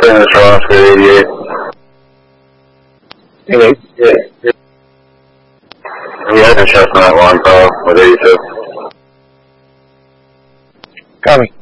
Dennis Ross for 88. 88? Yeah. We had a Chestnut long call with 86. Copy.